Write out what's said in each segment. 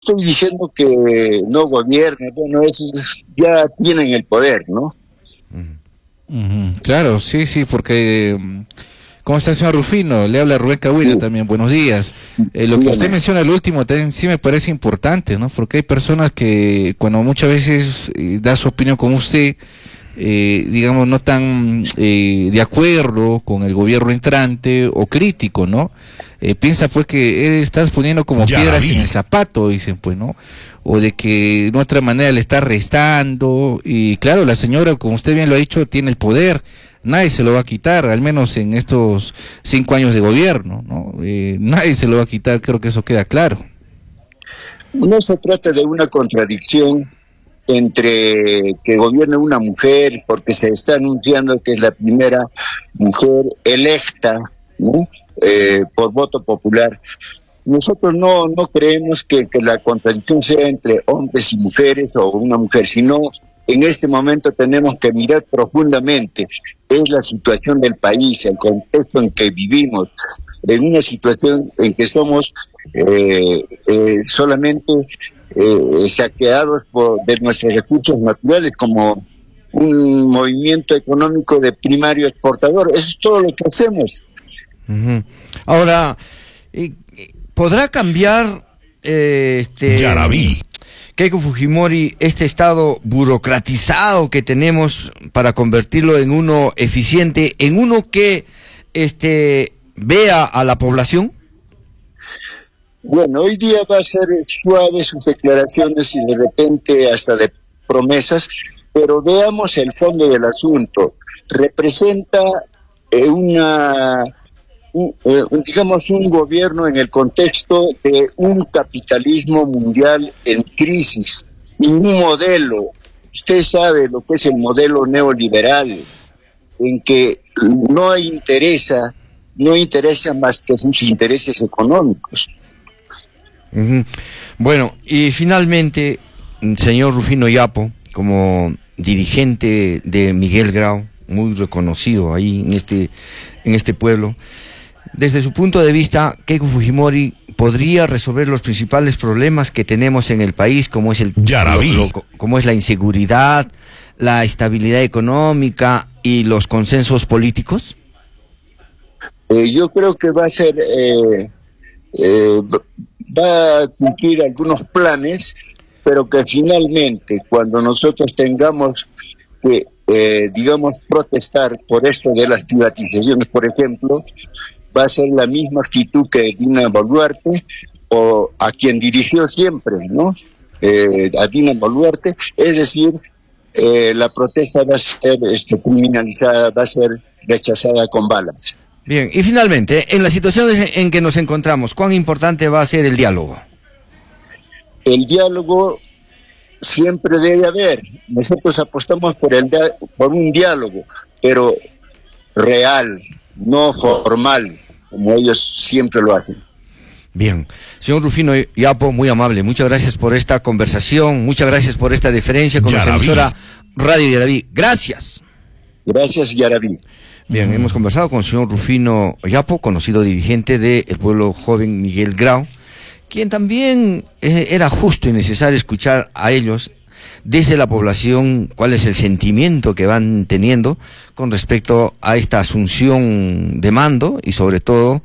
estoy diciendo que no gobiernen, bueno, esos ya tienen el poder, ¿no? Claro, sí, sí, porque... ¿Cómo está, señor Rufino? Le habla Rubén Cahuila también, buenos días. Lo que usted menciona, el último, también sí me parece importante, ¿no? Porque hay personas que, cuando muchas veces da su opinión con usted, digamos, no tan de acuerdo con el gobierno entrante o crítico, ¿no? Piensa pues que estás poniendo como piedras en el zapato, dicen pues, ¿no? O de que de otra manera le está restando, y claro, la señora, como usted bien lo ha dicho, tiene el poder, nadie se lo va a quitar, al menos en estos 5 años de gobierno, ¿no? Nadie se lo va a quitar, creo que eso queda claro. No se trata de una contradicción entre que gobierne una mujer, porque se está anunciando que es la primera mujer electa, ¿no? Por voto popular. Nosotros no creemos que la contradicción sea entre hombres y mujeres o una mujer, sino en este momento tenemos que mirar profundamente, es la situación del país, el contexto en que vivimos, en una situación en que somos solamente saqueados de nuestros recursos naturales como un movimiento económico de primario exportador. Eso es todo lo que hacemos. Ahora, ¿podrá cambiar Keiko Fujimori este estado burocratizado que tenemos para convertirlo en uno eficiente, en uno que vea a la población? Bueno, hoy día va a ser suave sus declaraciones y de repente hasta de promesas, pero veamos el fondo del asunto. Representa digamos, un gobierno en el contexto de un capitalismo mundial en crisis, y un modelo. Usted sabe lo que es el modelo neoliberal, en que no interesa más que sus intereses económicos. Bueno, y finalmente, señor Rufino Yapo, como dirigente de Miguel Grau, muy reconocido ahí en este pueblo, desde su punto de vista, Keiko Fujimori podría resolver los principales problemas que tenemos en el país, como es como es la inseguridad, la estabilidad económica y los consensos políticos. Yo creo que va a ser va a cumplir algunos planes, pero que finalmente, cuando nosotros tengamos que digamos, protestar por esto de las privatizaciones, por ejemplo, va a ser la misma actitud que Dina Boluarte, o a quien dirigió siempre, ¿no? A Dina Boluarte, es decir, la protesta va a ser criminalizada, va a ser rechazada con balas. Bien, y finalmente, en la situación en que nos encontramos, ¿cuán importante va a ser el diálogo? El diálogo siempre debe haber. Nosotros apostamos por un diálogo, pero real, no formal, como ellos siempre lo hacen. Bien, señor Rufino Yapo, muy amable, muchas gracias por esta conversación, muchas gracias por esta deferencia con nuestra emisora Radio Yaraví. Gracias. Gracias, Yaraví. Bien, hemos conversado con el señor Rufino Yapo, conocido dirigente del pueblo joven Miguel Grau, quien también era justo y necesario escuchar a ellos desde la población cuál es el sentimiento que van teniendo con respecto a esta asunción de mando, y sobre todo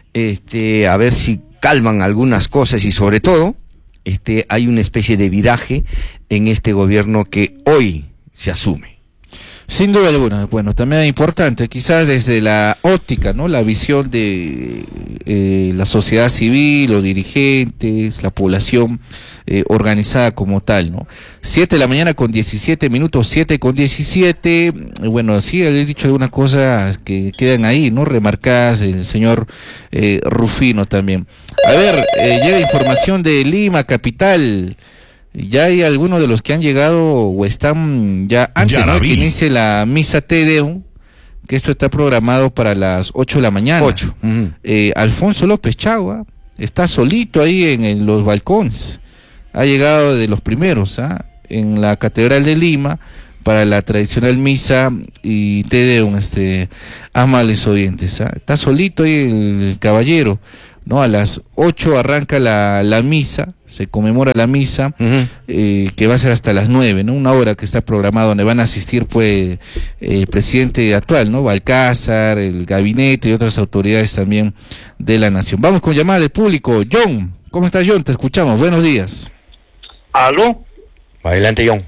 a ver si calman algunas cosas, y sobre todo hay una especie de viraje en este gobierno que hoy se asume. Sin duda alguna. Bueno, también es importante, quizás desde la óptica, ¿no? La visión de la sociedad civil, los dirigentes, la población organizada como tal, ¿no? 7 de la mañana con 17 minutos, 7 con 17. Bueno, sí, le he dicho algunas cosas que quedan ahí, ¿no? Remarcadas el señor Rufino también. A ver, llega información de Lima, capital. Ya hay algunos de los que han llegado o están ya antes, ¿no?, que inicie la misa Te Deum, que esto está programado para las 8 de la mañana. 8. Alfonso López Chagua está solito ahí en los balcones. Ha llegado de los primeros, en la Catedral de Lima para la tradicional misa y Te Deum, amables oyentes. Está solito ahí el caballero, ¿no? A las 8 arranca la misa, se conmemora la misa, que va a ser hasta las 9, ¿no? Una hora que está programada, donde van a asistir, pues, el presidente actual, ¿no? Balcázar, el gabinete y otras autoridades también de la nación. Vamos con llamada del público. John, ¿cómo estás, John? Te escuchamos, buenos días. ¿Aló? Adelante, John.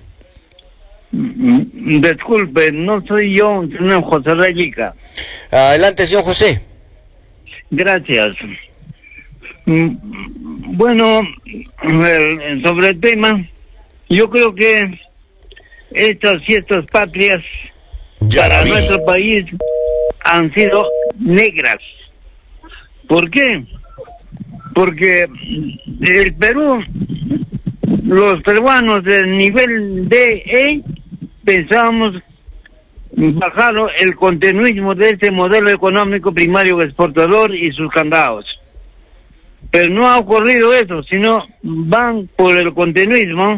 Disculpe, no soy yo, señor José Rayica. Adelante, señor José. Gracias. Bueno, sobre el tema, yo creo que estas fiestas patrias para nuestro país han sido negras. ¿Por qué? Porque el Perú, los peruanos del nivel DE, pensábamos bajar el continuismo de este modelo económico primario exportador y sus candados. Pero no ha ocurrido eso, sino van por el continuismo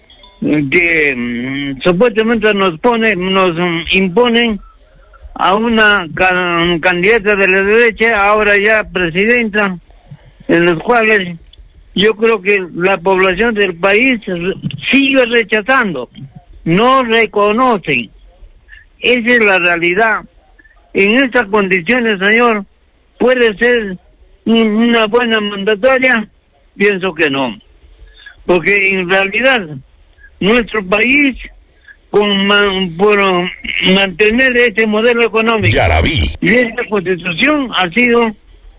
que supuestamente nos imponen a una candidata de la derecha, ahora ya presidenta, en los cuales yo creo que la población del país sigue rechazando, no reconocen. Esa es la realidad. En estas condiciones, señor, ¿puede ser una buena mandataria? Pienso que no. Porque en realidad, nuestro país, por mantener este modelo económico y esta constitución, ha generado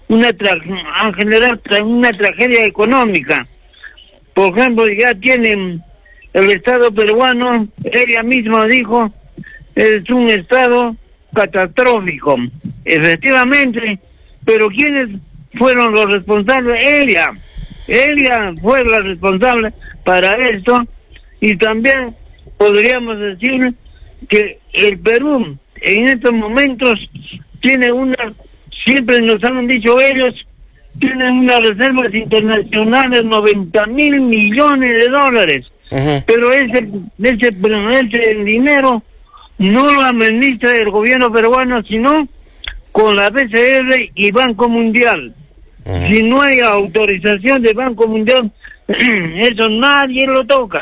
una tragedia económica. Por ejemplo, ya tienen el Estado peruano, ella misma dijo, es un Estado catastrófico. Efectivamente, pero ¿quiénes fueron los responsables? Ella fue la responsable para esto, y también podríamos decir que el Perú en estos momentos tiene siempre nos han dicho ellos, tienen unas reservas internacionales de 90.000 millones de dólares, pero ese dinero no lo administra el gobierno peruano, sino con la BCR y Banco Mundial. Si no hay autorización de Banco Mundial, eso nadie lo toca.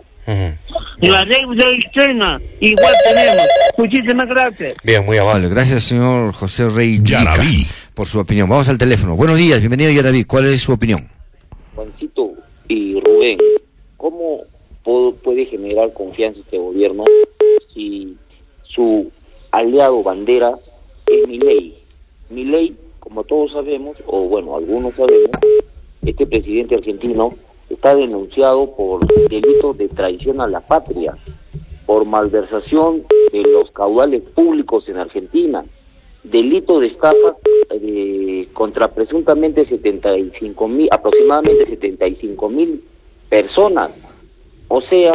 La deuda externa igual tenemos. Muchísimas gracias. Bien, muy amable. Gracias, señor José Rey Yaraví, por su opinión. Vamos al teléfono. Buenos días, bienvenido, Yaraví. ¿Cuál es su opinión? Juancito y Rubén, ¿cómo puede generar confianza este gobierno si su aliado bandera es Milei? Milei, como todos sabemos, o bueno, algunos sabemos, este presidente argentino está denunciado por delitos de traición a la patria, por malversación de los caudales públicos en Argentina, delito de estafa contra presuntamente aproximadamente 75.000 personas. O sea,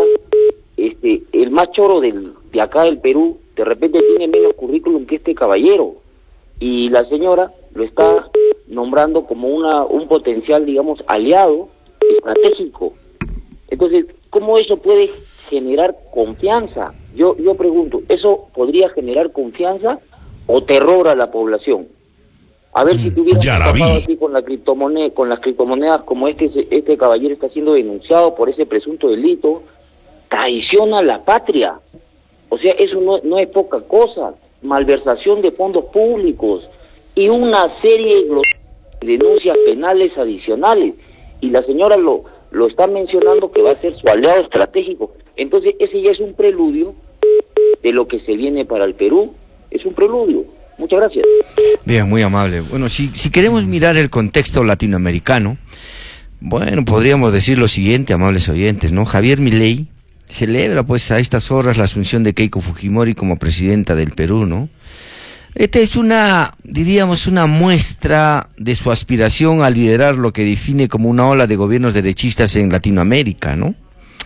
el más choro de acá del Perú, de repente tiene menos currículum que este caballero, y la señora lo está nombrando como un potencial, digamos, aliado estratégico. Entonces, ¿cómo eso puede generar confianza? Yo pregunto, ¿eso podría generar confianza o terror a la población? A ver si tuviera pasado así con las criptomonedas, como este caballero está siendo denunciado por ese presunto delito, traición a la patria. O sea, eso no es poca cosa, malversación de fondos públicos y una serie de denuncias penales adicionales. Y la señora lo está mencionando que va a ser su aliado estratégico. Entonces ese ya es un preludio de lo que se viene para el Perú. Es un preludio. Muchas gracias. Bien, muy amable. Bueno, si queremos mirar el contexto latinoamericano, bueno, podríamos decir lo siguiente, amables oyentes, ¿no? Javier Milei celebra pues a estas horas la asunción de Keiko Fujimori como presidenta del Perú, ¿no? Esta es diríamos, una muestra de su aspiración a liderar lo que define como una ola de gobiernos derechistas en Latinoamérica, ¿no?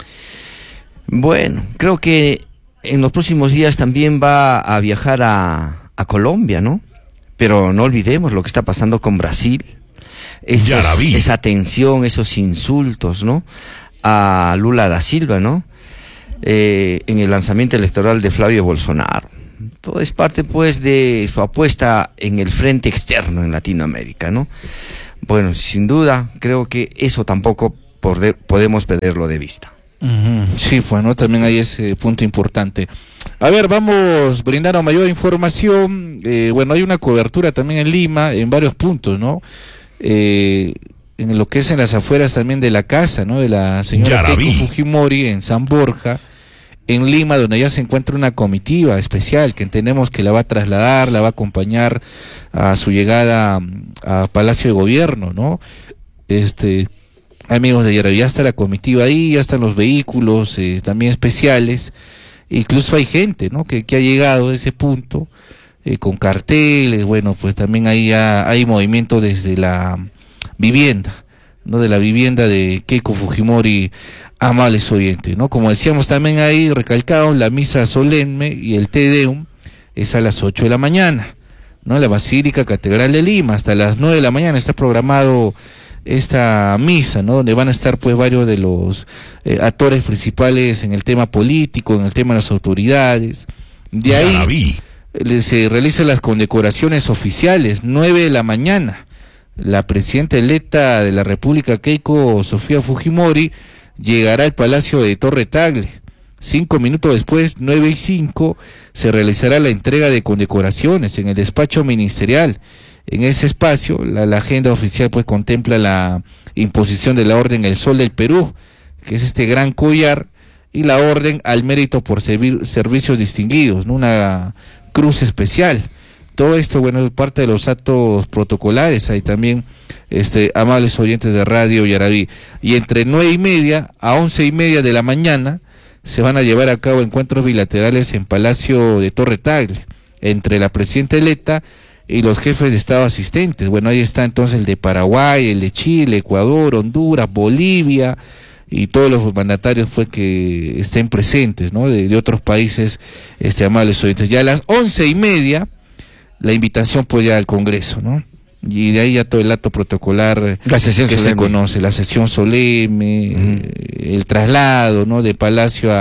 Bueno, creo que en los próximos días también va a viajar a Colombia, ¿no? Pero no olvidemos lo que está pasando con Brasil. Esa tensión, esos insultos, ¿no? A Lula da Silva, ¿no? En el lanzamiento electoral de Flavio Bolsonaro. Todo es parte, pues, de su apuesta en el frente externo en Latinoamérica, ¿no? Bueno, sin duda, creo que eso tampoco podemos perderlo de vista. Sí, bueno, también hay ese punto importante. A ver, vamos a brindar a mayor información. Bueno, hay una cobertura también en Lima, en varios puntos, ¿no? En lo que es en las afueras también de la casa, ¿no? De la señora Keiko Fujimori, en San Borja, en Lima, donde ya se encuentra una comitiva especial que entendemos que la va a trasladar, la va a acompañar a su llegada a Palacio de Gobierno, ¿no? Amigos de Yaraví, ya está la comitiva ahí, ya están los vehículos también especiales, incluso hay gente, ¿no? que ha llegado a ese punto con carteles. Bueno, pues también ahí hay movimiento desde la vivienda, ¿no? De la vivienda de Keiko Fujimori, amables oyentes, ¿no? Como decíamos también ahí, recalcado, la misa solemne y el Te Deum es a las 8 de la mañana, ¿no? La Basílica Catedral de Lima, hasta las 9 de la mañana está programado esta misa, ¿no? Donde van a estar pues varios de los actores principales en el tema político, en el tema de las autoridades. De ahí se realizan las condecoraciones oficiales, 9 de la mañana. La presidenta electa de la República, Keiko Sofía Fujimori, llegará al Palacio de Torre Tagle. 5 minutos después, 9:05, se realizará la entrega de condecoraciones en el despacho ministerial. En ese espacio, la agenda oficial pues contempla la imposición de la Orden El Sol del Perú, que es este gran collar, y la Orden al Mérito por Servicios Distinguidos, ¿no? Una cruz especial. Todo esto, bueno, es parte de los actos protocolares. Hay también, amables oyentes de Radio Yaraví. Y entre 9:30 a 11:30 de la mañana se van a llevar a cabo encuentros bilaterales en Palacio de Torre Tagle, entre la presidenta electa y los jefes de Estado asistentes. Bueno, ahí está entonces el de Paraguay, el de Chile, Ecuador, Honduras, Bolivia, y todos los mandatarios que estén presentes, ¿no? De otros países, amables oyentes. Ya a las 11:30, la invitación pues ya al Congreso, ¿no? Y de ahí ya todo el acto protocolar la sesión que solemne. Se conoce, la sesión solemne, el traslado, ¿no? De Palacio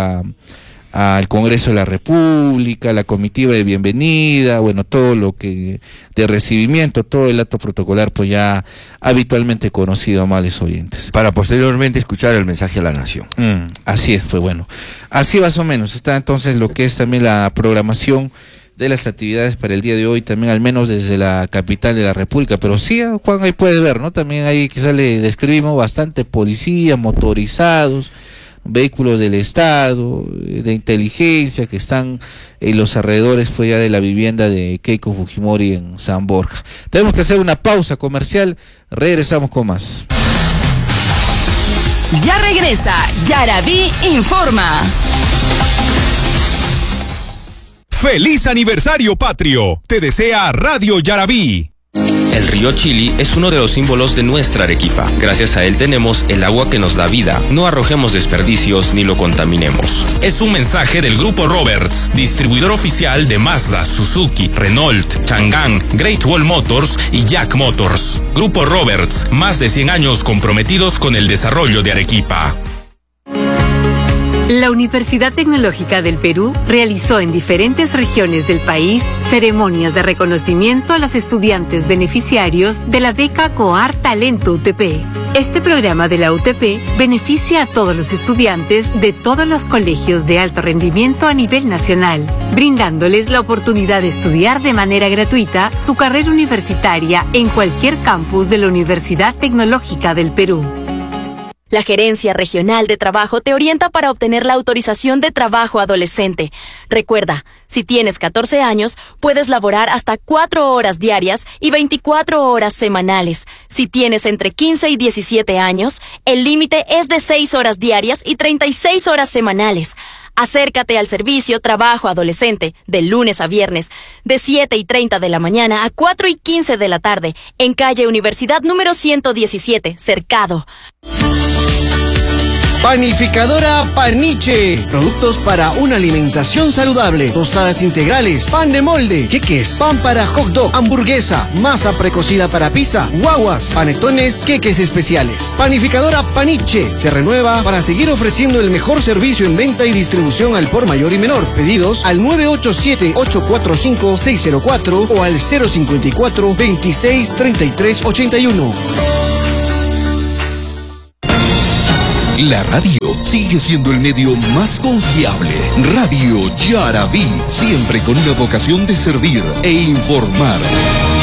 al Congreso de la República, la comitiva de bienvenida, bueno, todo lo que de recibimiento, todo el acto protocolar pues ya habitualmente conocido, amables oyentes. Para posteriormente escuchar el mensaje a la nación. Así es, pues bueno, así más o menos está entonces lo que es también la programación de las actividades para el día de hoy, también al menos desde la capital de la República. Pero sí, Juan, ahí puede ver, ¿no? También ahí quizás le describimos bastante policías motorizados, vehículos del Estado, de inteligencia, que están en los alrededores pues ya de la vivienda de Keiko Fujimori en San Borja. Tenemos que hacer una pausa comercial, regresamos con más. Ya regresa Yaraví Informa. ¡Feliz aniversario patrio! Te desea Radio Yaraví. El río Chili es uno de los símbolos de nuestra Arequipa. Gracias a él tenemos el agua que nos da vida. No arrojemos desperdicios ni lo contaminemos. Es un mensaje del Grupo Roberts, distribuidor oficial de Mazda, Suzuki, Renault, Chang'an, Great Wall Motors y Jack Motors. Grupo Roberts, más de 100 años comprometidos con el desarrollo de Arequipa. La Universidad Tecnológica del Perú realizó en diferentes regiones del país ceremonias de reconocimiento a los estudiantes beneficiarios de la beca COAR Talento UTP. Este programa de la UTP beneficia a todos los estudiantes de todos los colegios de alto rendimiento a nivel nacional, brindándoles la oportunidad de estudiar de manera gratuita su carrera universitaria en cualquier campus de la Universidad Tecnológica del Perú. La Gerencia Regional de Trabajo te orienta para obtener la autorización de trabajo adolescente. Recuerda, si tienes 14 años, puedes laborar hasta 4 horas diarias y 24 horas semanales. Si tienes entre 15 y 17 años, el límite es de 6 horas diarias y 36 horas semanales. Acércate al servicio Trabajo Adolescente de lunes a viernes, de 7:30 de la mañana a 4:15 de la tarde, en calle Universidad número 117, Cercado. Panificadora Paniche. Productos para una alimentación saludable. Tostadas integrales, pan de molde, queques, pan para hot dog, hamburguesa, masa precocida para pizza, guaguas, panetones, queques especiales. Panificadora Paniche se renueva para seguir ofreciendo el mejor servicio en venta y distribución al por mayor y menor. Pedidos al 987-845-604 o al 054-263381. La radio sigue siendo el medio más confiable. Radio Yarabí, siempre con una vocación de servir e informar.